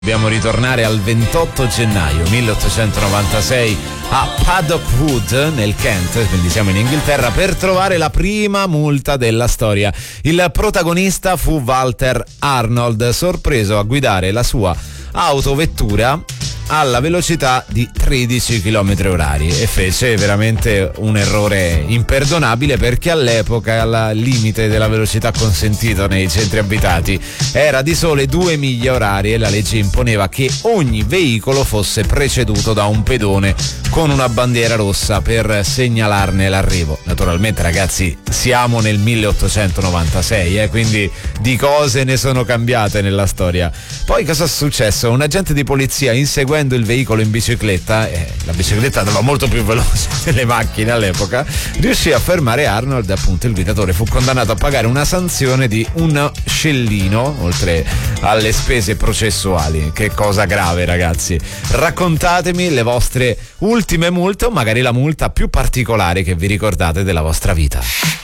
Dobbiamo ritornare al 28 gennaio 1896 a Paddock Wood nel Kent, quindi siamo in Inghilterra, per trovare la prima multa della storia. Il protagonista fu Walter Arnold, sorpreso a guidare la sua autovettura alla velocità di 13 km orari e fece veramente un errore imperdonabile, perché all'epoca il limite della velocità consentito nei centri abitati era di sole 2 miglia orarie e la legge imponeva che ogni veicolo fosse preceduto da un pedone con una bandiera rossa per segnalarne l'arrivo. Naturalmente, ragazzi, siamo nel 1896, quindi di cose ne sono cambiate nella storia. Poi cosa è successo? Un agente di polizia, inseguendo il veicolo in bicicletta, la bicicletta andava molto più veloce delle macchine all'epoca, riuscì a fermare Arnold. Appunto, il guidatore fu condannato a pagare una sanzione di un scellino, oltre alle spese processuali. Che cosa grave, ragazzi. Raccontatemi le vostre ultime multe, o magari la multa più particolare che vi ricordate della vostra vita.